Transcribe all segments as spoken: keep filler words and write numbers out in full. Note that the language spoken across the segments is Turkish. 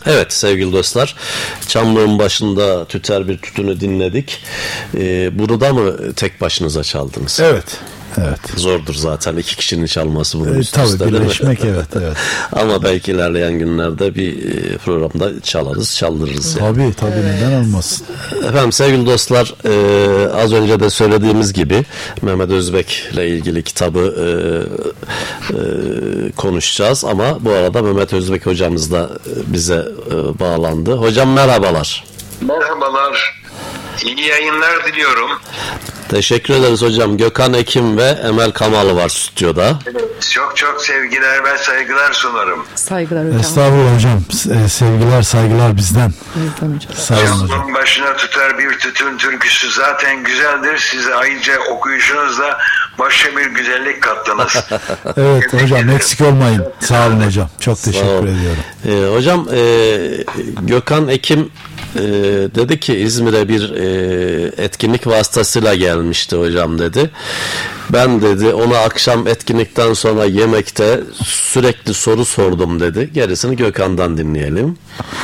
Evet sevgili dostlar, Çamlığın başında tüter bir tütünü dinledik. Ee, bunu da mı tek başınıza çaldınız? Evet. Evet. Zordur zaten iki kişinin çalması bunu. E, tabii birleşmek evet evet. Ama belki ilerleyen günlerde bir programda çalarız, çaldırırız. Yani. Tabii tabii neden olmasın. Efendim sevgili dostlar, e, az önce de söylediğimiz gibi Mehmet Özbek ile ilgili kitabı e, e, konuşacağız ama bu arada Mehmet Özbek hocamız da bize e, bağlandı. Hocam merhabalar. Merhabalar. İyi yayınlar diliyorum. Teşekkür ederiz hocam. Gökhan Ekim ve Emel Kamalı var stüdyoda. Evet, çok çok sevgiler ve saygılar sunarım. Saygılar hocam. Estağfurullah hocam. Sevgiler saygılar bizden. Bizden hocam. Sağ olun hocam. Çamlığın başına tüter bir tütün türküsü zaten güzeldir. Size ayrıca okuyuşunuzla başka bir güzellik kattınız. Evet hocam eksik olmayın. Sağ olun hocam. Çok teşekkür ediyorum. Ee, hocam e, Gökhan Ekim e, dedi ki İzmir'e bir e, etkinlik vasıtasıyla gelmişti hocam dedi. Ben dedi ona akşam etkinlikten sonra yemekte sürekli soru sordum dedi. Gerisini Gökhan'dan dinleyelim.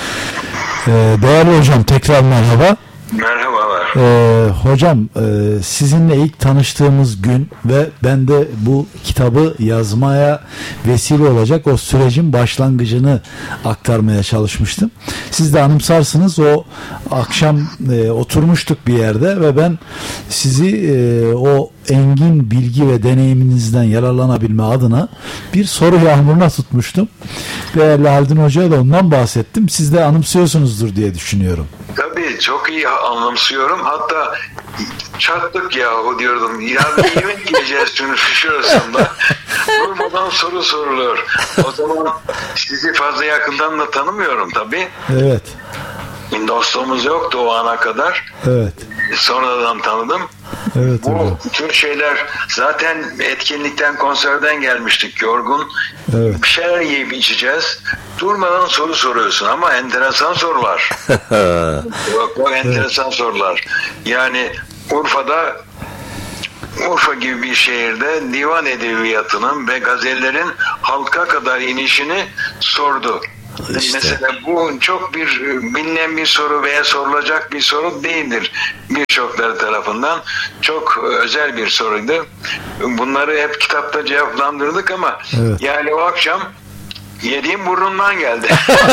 Ee, değerli hocam tekrar merhaba. Merhabalar. Ee, hocam e, sizinle ilk tanıştığımız gün ve ben de bu kitabı yazmaya vesile olacak o sürecin başlangıcını aktarmaya çalışmıştım. Siz de anımsarsınız o akşam e, oturmuştuk bir yerde ve ben sizi e, o engin bilgi ve deneyiminizden yararlanabilme adına bir soru yağmuruna tutmuştum. Değerli Haldun Hoca'ya da ondan bahsettim. Siz de anımsıyorsunuzdur diye düşünüyorum. Tabii çok iyi anımsıyorum. Hatta çattık yahu diyordum. Ya bir yemek yiyeceğiz çünkü şurasında. Durmadan soru sorulur. O zaman sizi fazla yakından da tanımıyorum tabii. Evet. Dostluğumuz yoktu o ana kadar. Evet. Sonradan tanıdım. Evet, Bu evet. tür şeyler zaten etkinlikten, konserden gelmiştik yorgun. Evet. Bir şeyler yiyip içeceğiz. Durmadan soru soruyorsun ama enteresan sorular. Bak bak enteresan evet. sorular. Yani Urfa'da Urfa gibi bir şehirde divan edebiyatının ve gazellerin halka kadar inişini sordu. İşte. Mesela bu çok bir bilinen bir soru veya sorulacak bir soru değildir birçokları tarafından. Çok özel bir soruydu. Bunları hep kitapta cevaplandırdık ama evet. yani o akşam yediğim burnumdan geldi.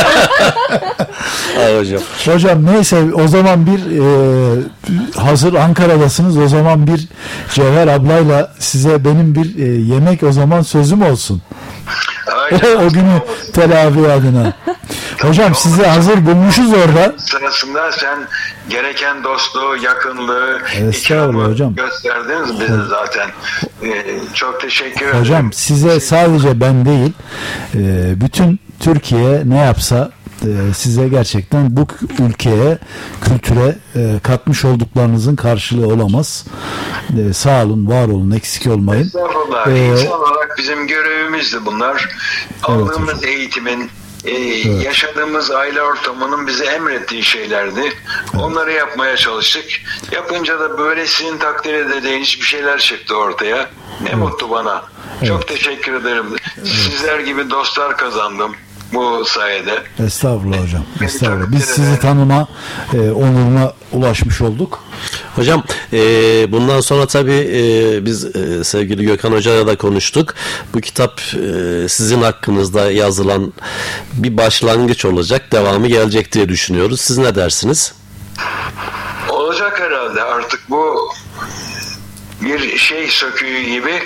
Ay hocam. Hocam neyse o zaman bir e, hazır Ankara'dasınız o zaman bir Cevher ablayla size benim bir e, yemek o zaman sözüm olsun. O günü telafi adına. Hocam sizi hazır bulmuşuz orada. Sırasında sen gereken dostluğu, yakınlığı, ikramı hocam. gösterdiniz bize zaten. Ee, çok teşekkür ederim. Hocam size sadece ben değil, bütün Türkiye ne yapsa size gerçekten bu ülkeye, kültüre katmış olduklarınızın karşılığı olamaz. Sağ olun, var olun, eksik olmayın. Estağfurullah. Ee, İnsan olarak bizim görevimizdi bunlar. Aldığımız evet, eğitimin, e, evet. yaşadığımız aile ortamının bize emrettiği şeylerdi. Evet. Onları yapmaya çalıştık. Yapınca da böylesinin takdir edeceğiniz bir şeyler çıktı ortaya. Ne evet. mutlu bana. Evet. Çok teşekkür ederim. Evet. Sizler gibi dostlar kazandım bu sayede. Estağfurullah hocam. Estağfurullah. Biz sizi tanıma e, onuruna ulaşmış olduk. Hocam e, bundan sonra tabii e, biz e, sevgili Gökhan Hoca'yla da konuştuk. Bu kitap e, sizin hakkınızda yazılan bir başlangıç olacak. Devamı gelecek diye düşünüyoruz. Siz ne dersiniz? Olacak herhalde. Artık bu bir şey söküğü gibi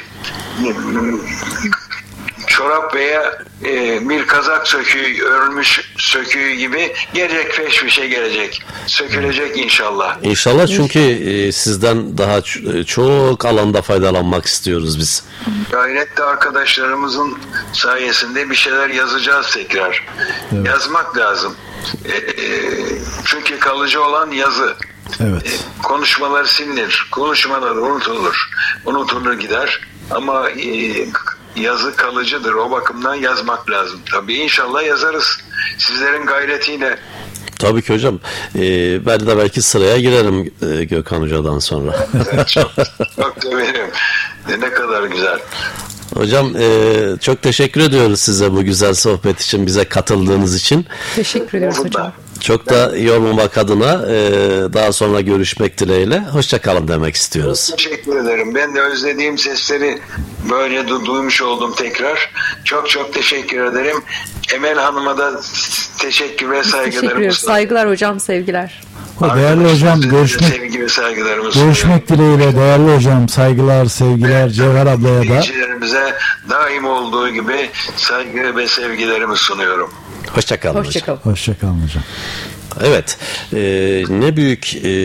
çorap veya e, bir kazak söküğü, örülmüş söküğü gibi gelecek, peş bir şey gelecek. Sökülecek inşallah. İnşallah çünkü e, sizden daha ç- çok alanda faydalanmak istiyoruz biz. Gayretli arkadaşlarımızın sayesinde bir şeyler yazacağız tekrar. Evet. Yazmak lazım. E, e, çünkü kalıcı olan yazı. Evet. E, konuşmalar silinir. Konuşmalar unutulur. Unutulur gider. Ama e, yazı kalıcıdır. O bakımdan yazmak lazım. Tabii inşallah yazarız. Sizlerin gayretiyle. Tabii ki hocam. Ee, ben de belki sıraya girerim e, Gökhan Hoca'dan sonra. çok çok severim. Ne kadar güzel. Hocam e, çok teşekkür ediyoruz size bu güzel sohbet için, bize katıldığınız için. Teşekkür ediyoruz hocam. Çok da yormamak adına e, daha sonra görüşmek dileğiyle. Hoşçakalın demek istiyoruz. Çok teşekkür ederim. Ben de özlediğim sesleri böyle du- duymuş oldum tekrar. Çok çok teşekkür ederim. Emel Hanım'a da teşekkür ve saygılarımı Teşekkür ediyoruz. Saygılar hocam, sevgiler. O değerli hocam, görüşmek sevgi ve saygılarımı görüşmek dileğiyle değerli hocam, saygılar, sevgiler Cevher ablaya da. Dinleyicilerimize daim olduğu gibi saygı ve sevgilerimi sunuyorum. Hoşçakalın hocam. Hoşçakalın. Hoşçakalın hocam. Evet, e, ne büyük e,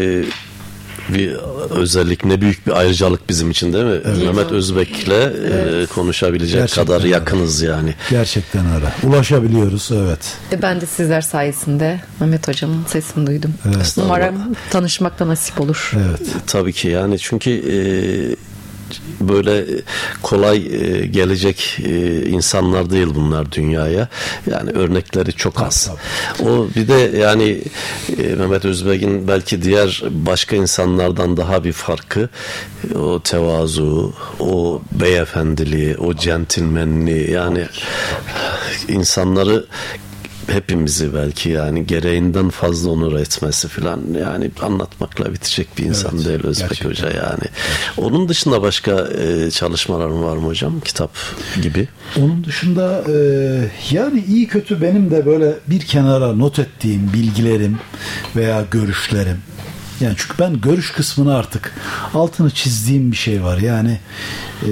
bir özellik, ne büyük bir ayrıcalık bizim için, değil mi? Evet. Mehmet Özbek'le evet. e, konuşabilecek gerçekten kadar yakınız öyle. Yani. Gerçekten öyle. Ulaşabiliyoruz, evet. E ben de sizler sayesinde Mehmet hocamın sesini duydum. Evet. Umarım tanışmakta nasip olur. Evet. Tabii ki yani, çünkü e, böyle kolay e, gelecek e, insanlar değil bunlar dünyaya. Yani örnekleri çok az. Tabii. O bir de yani e, Mehmet Özbek'in belki diğer başka insanlardan daha bir farkı, o tevazu, o beyefendiliği, o centilmenliği, yani insanları, hepimizi belki yani gereğinden fazla onur etmesi filan, yani anlatmakla bitecek bir insan evet, değil Özbek gerçekten. Hoca yani. Onun dışında başka e, çalışmaların var mı hocam, kitap gibi? Onun dışında e, yani iyi kötü benim de böyle bir kenara not ettiğim bilgilerim veya görüşlerim. Yani çünkü ben görüş kısmını artık altını çizdiğim bir şey var. Yani e,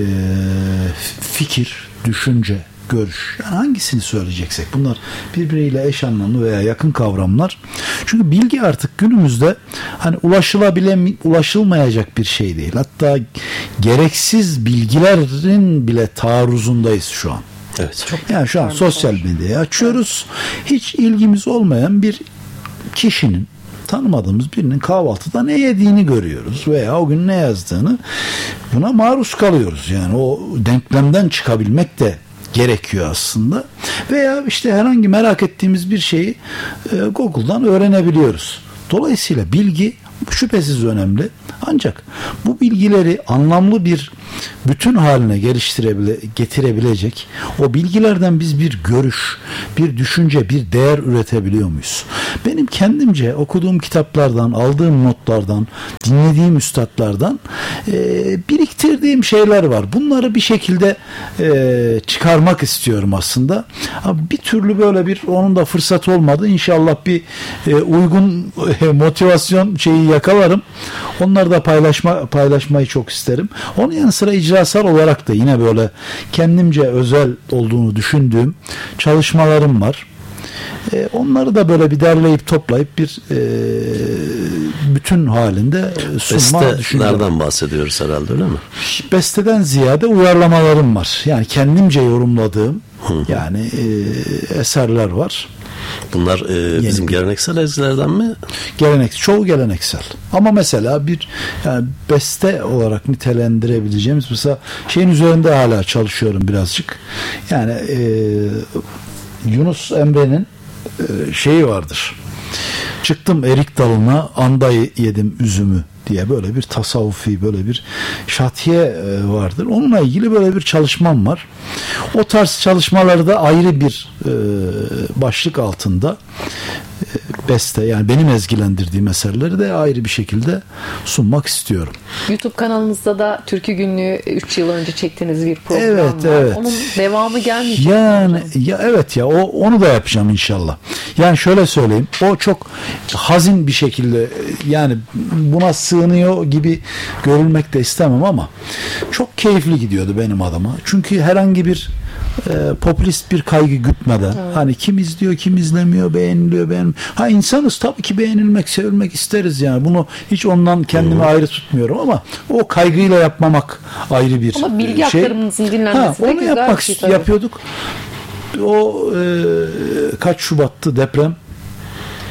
fikir, düşünce, görüş. Yani hangisini söyleyeceksek bunlar birbiriyle eş anlamlı veya yakın kavramlar. Çünkü bilgi artık günümüzde hani ulaşılabilen, ulaşılmayacak bir şey değil. Hatta gereksiz bilgilerin bile taarruzundayız şu an. Evet. Çok yani şu an sosyal medyayı açıyoruz. Hiç ilgimiz olmayan bir kişinin, tanımadığımız birinin kahvaltıda ne yediğini görüyoruz veya o gün ne yazdığını, buna maruz kalıyoruz. Yani o denklemden çıkabilmek de gerekiyor aslında. Veya işte herhangi merak ettiğimiz bir şeyi e, Google'dan öğrenebiliyoruz. Dolayısıyla bilgi şüphesiz önemli. Ancak bu bilgileri anlamlı bir bütün haline geliştirebile, getirebilecek o bilgilerden biz bir görüş, bir düşünce, bir değer üretebiliyor muyuz? Benim kendimce okuduğum kitaplardan, aldığım notlardan, dinlediğim üstadlardan e, biriktirdiğim şeyler var. Bunları bir şekilde e, çıkarmak istiyorum aslında. Ama bir türlü böyle bir, onun da fırsat olmadı. İnşallah bir e, uygun e, motivasyon şeyi yakalarım. Onları da paylaşma, paylaşmayı çok isterim. Onun yanı sıra icrasal olarak da yine böyle kendimce özel olduğunu düşündüğüm çalışmalarım var. E, onları da böyle bir derleyip toplayıp bir e, bütün halinde sunma Beste düşünüyorum. Nereden bahsediyoruz herhalde, öyle mi? Besteden ziyade uyarlamalarım var. Yani kendimce yorumladığım Hı-hı. yani e, eserler var. Bunlar e, bizim bir, geleneksel ezgilerden mi? Gelenek, çoğu geleneksel. Ama mesela bir yani beste olarak nitelendirebileceğimiz, mesela şeyin üzerinde hala çalışıyorum birazcık. Yani e, Yunus Emre'nin e, şeyi vardır. Çıktım erik dalına, anda yedim üzümü diye böyle bir tasavvufi, böyle bir şatiye vardır. Onunla ilgili böyle bir çalışmam var. O tarz çalışmaları da ayrı bir e, başlık altında e, beste, yani benim ezgilendirdiğim eserleri de ayrı bir şekilde sunmak istiyorum. YouTube kanalınızda da Türkü Günlüğü üç yıl önce çektiğiniz bir program evet, var. Evet. Onun devamı gelmeyecek. Yani ya evet ya o onu da yapacağım inşallah. Yani şöyle söyleyeyim. O çok hazin bir şekilde, yani buna sığınıyor gibi görülmek de istemem ama çok keyifli gidiyordu benim adıma. Çünkü herhangi bir e, popülist bir kaygı gütmeden, evet. Hani kim izliyor, kim izlemiyor, beğeniliyor, beğenmiyor. Ha, insanız tabii ki, beğenilmek, sevilmek isteriz yani. Bunu hiç ondan kendimi hmm. ayrı tutmuyorum ama o kaygıyla yapmamak ayrı bir ama bilgi şey. aktarımınızın dinlenmesi ha, de onu güzel yapmak bir şey, yapıyorduk. O e, kaç Şubat'tı deprem?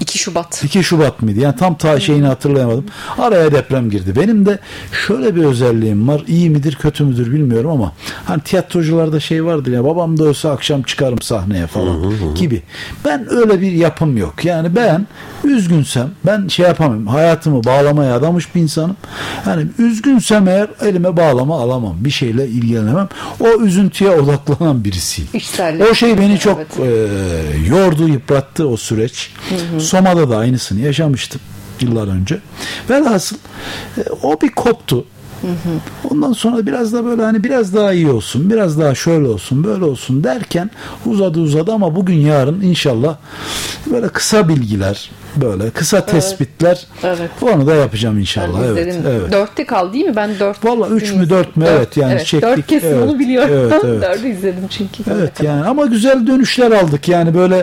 iki Şubat. iki Şubat mıydı? Yani tam ta şeyini hatırlayamadım. Araya deprem girdi. Benim de şöyle bir özelliğim var. İyi midir kötü müdür bilmiyorum ama hani tiyatrocularda şey vardır ya, babam da ölse akşam çıkarım sahneye falan hı hı hı. gibi. Ben öyle bir yapım yok. Yani ben üzgünsem ben şey yapamam. Hayatımı bağlamaya adamış bir insanım. Yani üzgünsem eğer elime bağlama alamam. Bir şeyle ilgilenemem. O üzüntüye odaklanan birisiyim. İçsellik. O şey beni çok evet. e, yordu, yıprattı o süreç. Hı hı. Soma'da da aynısını yaşamıştım yıllar önce. Velhasıl e, o bir koptu. Hı hı. Ondan sonra biraz da böyle hani biraz daha iyi olsun, biraz daha şöyle olsun, böyle olsun derken uzadı uzadı ama bugün yarın inşallah böyle kısa bilgiler, böyle kısa tespitler evet. onu da yapacağım inşallah. Evet, evet. Dörtte kaldı değil mi? Ben dört. Valla üç mü dört mü? Evet yani evet, çektik. Dört kesin evet, onu biliyorum. Evet, evet. Dördü izledim çünkü. Evet yani ama güzel dönüşler aldık yani böyle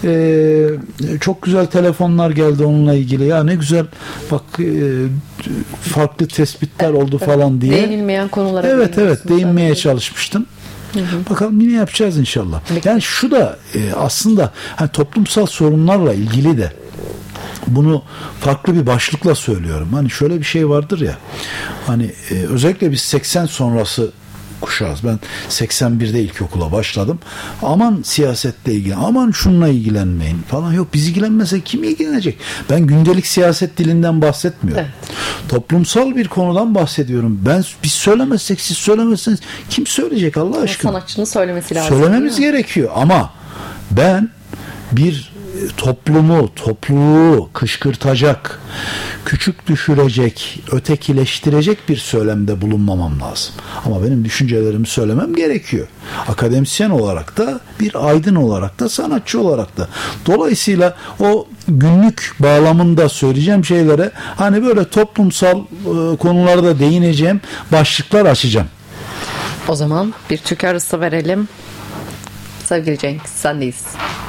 e, çok güzel telefonlar geldi onunla ilgili ya ne güzel bak e, farklı tespitler evet, oldu evet. falan diye. Değinilmeyen konulara evet evet değinmeye evet. çalışmıştım. Hı hı. Bakalım yine yapacağız inşallah. Yani şu da e, aslında hani toplumsal sorunlarla ilgili de bunu farklı bir başlıkla söylüyorum. Hani şöyle bir şey vardır ya. Hani e, özellikle biz seksen sonrası kuşağız. Ben seksen birde ilkokula başladım. Aman siyasetle ilgilen, aman şununla ilgilenmeyin falan. Yok biz ilgilenmesek kim ilgilenecek? Ben gündelik siyaset dilinden bahsetmiyorum. Evet. Toplumsal bir konudan bahsediyorum. Ben biz söylemezsek siz söylemezseniz kim söyleyecek Allah aşkına? Sanatçının söylemesi lazım. Söylememiz gerekiyor ama ben bir toplumu, topluluğu kışkırtacak, küçük düşürecek, ötekileştirecek bir söylemde bulunmamam lazım. Ama benim düşüncelerimi söylemem gerekiyor. Akademisyen olarak da, bir aydın olarak da, sanatçı olarak da. Dolayısıyla o günlük bağlamında söyleyeceğim şeylere hani böyle toplumsal e, konularda değineceğim başlıklar açacağım. O zaman bir Türk arası verelim. Sevgili Cenk, sendeyiz.